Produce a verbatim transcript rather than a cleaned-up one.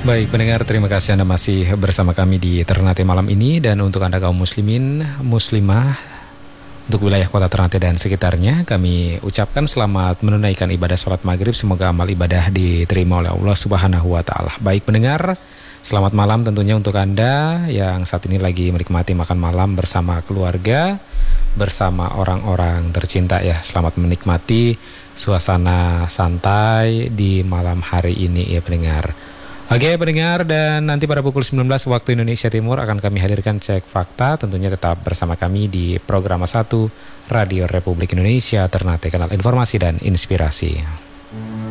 Baik pendengar, terima kasih Anda masih bersama kami di Ternate malam ini. Dan untuk Anda kaum muslimin, muslimah, untuk wilayah kota Ternate dan sekitarnya, kami ucapkan selamat menunaikan ibadah sholat maghrib. Semoga amal ibadah diterima oleh Allah Subhanahu wa Ta'ala. Baik pendengar, selamat malam tentunya untuk Anda yang saat ini lagi menikmati makan malam bersama keluarga, bersama orang-orang tercinta ya. Selamat menikmati suasana santai di malam hari ini ya pendengar. Oke pendengar, dan nanti pada pukul sembilan belas waktu Indonesia Timur akan kami hadirkan Cek Fakta. Tentunya tetap bersama kami di program satu Radio Republik Indonesia Ternate, kanal informasi dan inspirasi.